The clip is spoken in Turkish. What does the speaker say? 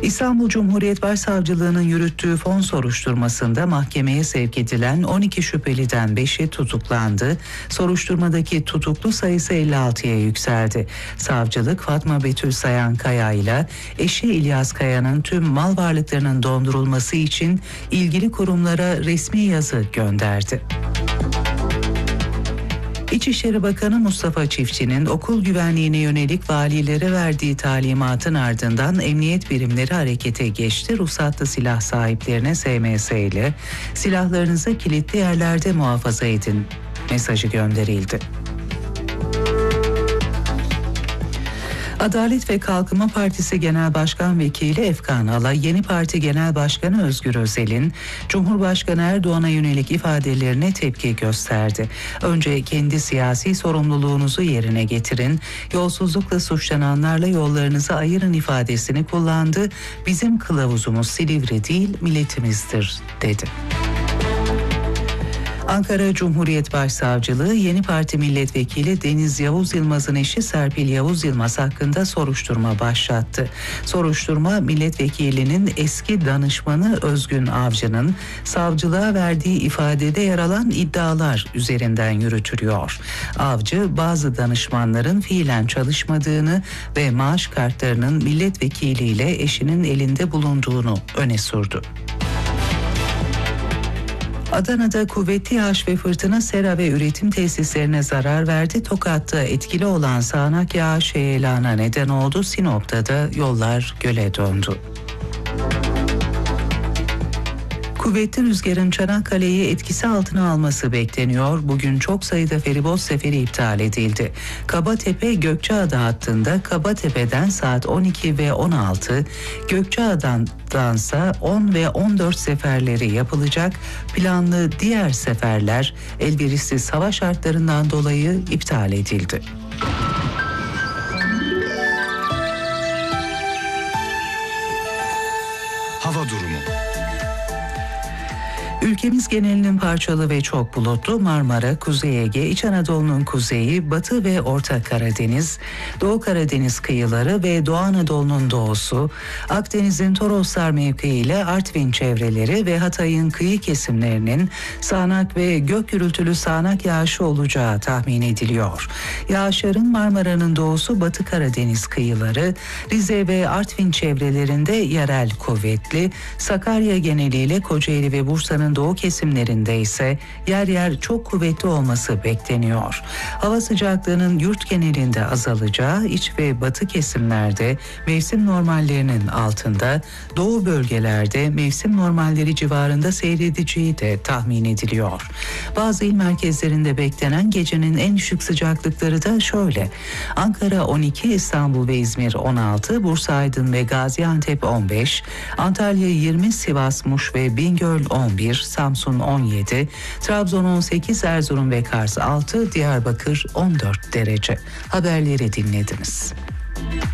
İstanbul Cumhuriyet Başsavcılığı'nın yürüttüğü fon soruşturmasında mahkemeye sevk edilen 12 şüpheliden 5'i tutuklandı. Soruşturmadaki tutuklu sayısı 56'ya yükseldi. Savcılık Fatma Betül Sayan Kaya ile eşi İlyas Kaya'nın tüm mal varlıklarının dondurulması için ilgili kurumlara resmi yazı gönderdi. İçişleri Bakanı Mustafa Çiftçi'nin okul güvenliğine yönelik valilere verdiği talimatın ardından emniyet birimleri harekete geçti. Ruhsatlı silah sahiplerine SMS ile silahlarınızı kilitli yerlerde muhafaza edin mesajı gönderildi. Adalet ve Kalkınma Partisi Genel Başkan Vekili Efkan Ala, yeni parti Genel Başkanı Özgür Özel'in Cumhurbaşkanı Erdoğan'a yönelik ifadelerine tepki gösterdi. Önce kendi siyasi sorumluluğunuzu yerine getirin, yolsuzlukla suçlananlarla yollarınızı ayırın ifadesini kullandı. Bizim kılavuzumuz Silivri değil, milletimizdir dedi. Ankara Cumhuriyet Başsavcılığı yeni parti milletvekili Deniz Yavuz Yılmaz'ın eşi Serpil Yavuz Yılmaz hakkında soruşturma başlattı. Soruşturma milletvekilinin eski danışmanı Özgün Avcı'nın savcılığa verdiği ifadede yer alan iddialar üzerinden yürütülüyor. Avcı bazı danışmanların fiilen çalışmadığını ve maaş kartlarının milletvekiliyle eşinin elinde bulunduğunu öne sürdü. Adana'da kuvvetli yağış ve fırtına sera ve üretim tesislerine zarar verdi. Tokat'ta etkili olan sağanak yağış heyelana neden oldu. Sinop'ta da yollar göle döndü. Kuvvetli rüzgarın Çanakkale'yi etkisi altına alması bekleniyor. Bugün çok sayıda feribot seferi iptal edildi. Kabatepe Gökçeada hattında Kabatepe'den saat 12 ve 16, Gökçeada'dansa 10 ve 14 seferleri yapılacak. Planlı diğer seferler elverişsiz hava şartlarından dolayı iptal edildi. Hava durumu. Ülkemiz genelinin parçalı ve çok bulutlu. Marmara, Kuzey Ege, İç Anadolu'nun kuzeyi, Batı ve Orta Karadeniz, Doğu Karadeniz kıyıları ve Doğu Anadolu'nun doğusu, Akdeniz'in Toroslar mevkii ile Artvin çevreleri ve Hatay'ın kıyı kesimlerinin sağanak ve gök gürültülü sağanak yağışı olacağı tahmin ediliyor. Yağışların Marmara'nın doğusu, Batı Karadeniz kıyıları, Rize ve Artvin çevrelerinde yerel kuvvetli, Sakarya geneliyle Kocaeli ve Bursa'nın doğu kesimlerinde ise yer yer çok kuvvetli olması bekleniyor. Hava sıcaklığının yurt genelinde azalacağı, iç ve batı kesimlerde mevsim normallerinin altında, doğu bölgelerde mevsim normalleri civarında seyredeceği de tahmin ediliyor. Bazı il merkezlerinde beklenen gecenin en düşük sıcaklıkları da şöyle: Ankara 12, İstanbul ve İzmir 16, Bursa, Aydın ve Gaziantep 15, Antalya 20, Sivas, Muş ve Bingöl 11, Samsun 17, Trabzon 18, Erzurum ve Kars 6, Diyarbakır 14 derece. Haberleri dinlediniz.